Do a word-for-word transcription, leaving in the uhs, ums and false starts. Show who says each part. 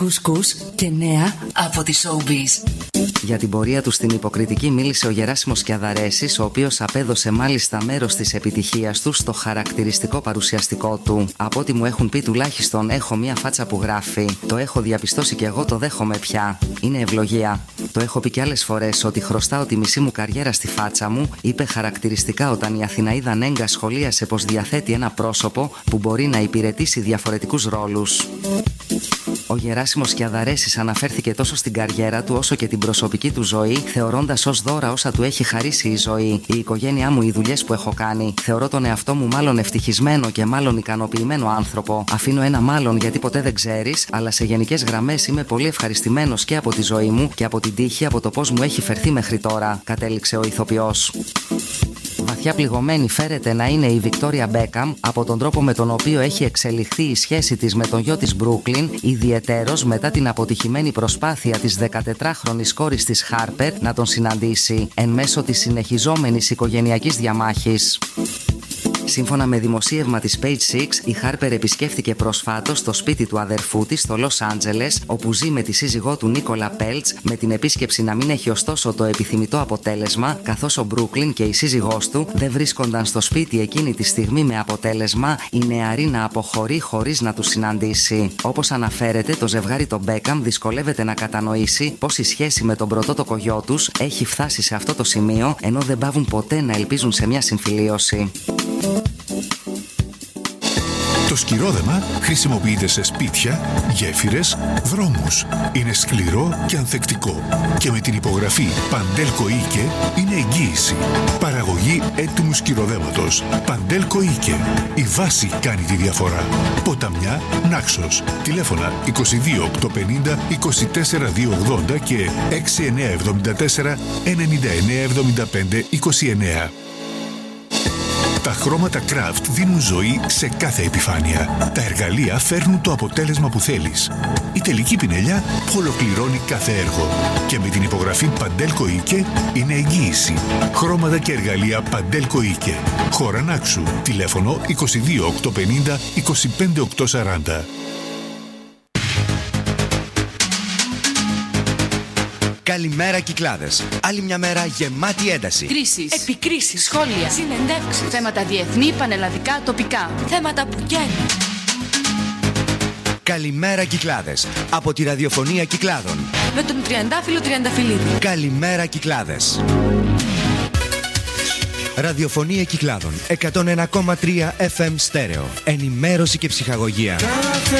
Speaker 1: κουσκούς και νέα από τη Showbiz.
Speaker 2: Για την πορεία του στην υποκριτική μίλησε ο Γεράσιμος Κιαδαρέσης, ο οποίος απέδωσε μάλιστα μέρος της επιτυχίας του στο χαρακτηριστικό παρουσιαστικό του. Από ό,τι μου έχουν πει τουλάχιστον έχω μία φάτσα που γράφει. Το έχω διαπιστώσει και εγώ, το δέχομαι πια. Είναι ευλογία. Το έχω πει κι άλλες φορές ότι χρωστάω τη μισή μου καριέρα στη φάτσα μου, είπε χαρακτηριστικά όταν η Αθηναίδα Νέγκα σχολίασε πως διαθέτει ένα πρόσωπο που μπορεί να υπηρετήσει διαφορετικούς ρόλους. Ο Γεράσιμος Κιαδαρέσης αναφέρθηκε τόσο στην καριέρα του όσο και την προσωπική του ζωή, θεωρώντας ως δώρα όσα του έχει χαρίσει η ζωή. Η οικογένειά μου, οι δουλειές που έχω κάνει. Θεωρώ τον εαυτό μου μάλλον ευτυχισμένο και μάλλον ικανοποιημένο άνθρωπο. Αφήνω ένα μάλλον γιατί ποτέ δεν ξέρεις, αλλά σε γενικές γραμμές είμαι πολύ ευχαριστημένος και από τη ζωή μου και από την τύχη, από το πώς μου έχει φερθεί μέχρι τώρα, κατέληξε ο ηθοποιός. Βαθιά πληγωμένη φέρεται να είναι η Βικτόρια Μπέκαμ από τον τρόπο με τον οποίο έχει εξελιχθεί η σχέση της με τον γιο της Μπρούκλιν, ιδιαιτέρως μετά την αποτυχημένη προσπάθεια της δεκατετράχρονης κόρης της Χάρπερ να τον συναντήσει εν μέσω της συνεχιζόμενης οικογενειακής διαμάχης. Σύμφωνα με δημοσίευμα της Page Six, η Χάρπερ επισκέφθηκε προσφάτως το σπίτι του αδερφού της στο Λος Άντζελες, όπου ζει με τη σύζυγό του Νίκολα Πέλτς, με την επίσκεψη να μην έχει ωστόσο το επιθυμητό αποτέλεσμα, καθώς ο Μπρούκλιν και η σύζυγός του δεν βρίσκονταν στο σπίτι εκείνη τη στιγμή, με αποτέλεσμα η νεαρή να αποχωρεί χωρίς να τους συναντήσει. Όπως αναφέρεται, το ζευγάρι των Μπέκαμ δυσκολεύεται να κατανοήσει πως η σχέση με τον πρωτότοκο γιο τους έχει φτάσει σε αυτό το σημείο, ενώ δεν παύουν ποτέ να ελπίζουν σε μια συμφιλίωση.
Speaker 3: Το σκυρόδεμα χρησιμοποιείται σε σπίτια, γέφυρες, δρόμους. Είναι σκληρό και ανθεκτικό και με την υπογραφή Παντέλκο Ίκε είναι εγγύηση. Παραγωγή έτοιμου σκυροδέματος. Παντέλκο Ίκε. Η βάση κάνει τη διαφορά. Ποταμιά, Νάξος. Τηλέφωνα είκοσι δύο οκτακόσια πενήντα είκοσι τέσσερα διακόσια ογδόντα και έξι εννιά εβδομήντα τέσσερα ενενήντα εννιά εβδομήντα πέντε είκοσι εννιά. Τα χρώματα Craft δίνουν ζωή σε κάθε επιφάνεια. Τα εργαλεία φέρνουν το αποτέλεσμα που θέλεις. Η τελική πινελιά ολοκληρώνει κάθε έργο. Και με την υπογραφή Παντέλκο Ίκε είναι εγγύηση. Χρώματα και εργαλεία Παντέλκο Ίκε. Χώρα Νάξου. Τηλέφωνο είκοσι δύο οκτακόσια πενήντα είκοσι πέντε οκτακόσια σαράντα.
Speaker 4: Καλημέρα Κυκλάδες. Άλλη μια μέρα γεμάτη ένταση.
Speaker 5: Κρίσεις, επικρίσεις, σχόλια, συνεντεύξεις, θέματα διεθνή, πανελλαδικά, τοπικά. Θέματα που καίνουν.
Speaker 4: Καλημέρα Κυκλάδες. Από τη ραδιοφωνία Κυκλάδων.
Speaker 5: Με τον Τριαντάφυλλο Τριανταφυλλίδη.
Speaker 4: Καλημέρα Κυκλάδες. Ραδιοφωνία Κυκλάδων εκατόν ένα κόμμα τρία εφ εμ στέρεο. Ενημέρωση και ψυχαγωγία.